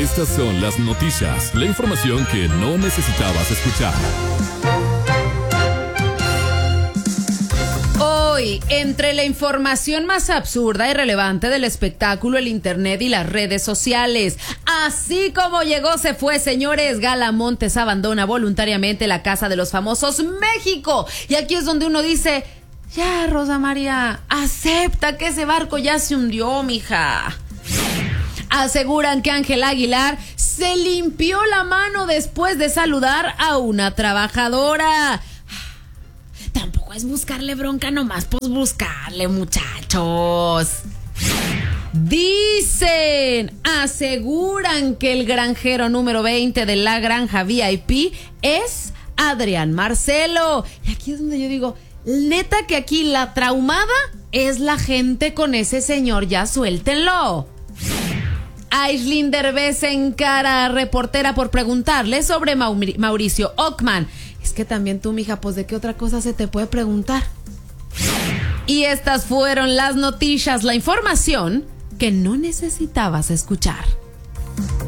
Estas son las noticias, la información que no necesitabas escuchar. Hoy, entre la información más absurda y relevante del espectáculo, el internet y las redes sociales. Así como llegó, se fue, señores. Gala Montes abandona voluntariamente la Casa de los Famosos México. Y aquí es donde uno dice, ya, Rosa María, acepta que ese barco ya se hundió, mija. Aseguran que Ángela Aguilar se limpió la mano después de saludar a una trabajadora. Tampoco es buscarle bronca nomás, pues buscarle, muchachos. Aseguran que el granjero número 20 de la granja VIP es Adrián Marcelo. Y aquí es donde yo digo, neta que aquí la traumada es la gente con ese señor, ya suéltenlo. Aisling Derbez encara a reportera por preguntarle sobre Mauricio Ockman. Es que también tú, mija, pues ¿de qué otra cosa se te puede preguntar? Y estas fueron las noticias, la información que no necesitabas escuchar.